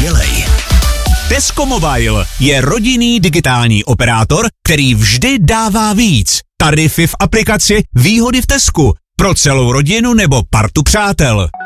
skvělej. Tesco Mobile je rodinný digitální operátor, který vždy dává víc. Tarify v aplikaci, výhody v Tescu, pro celou rodinu nebo partu přátel.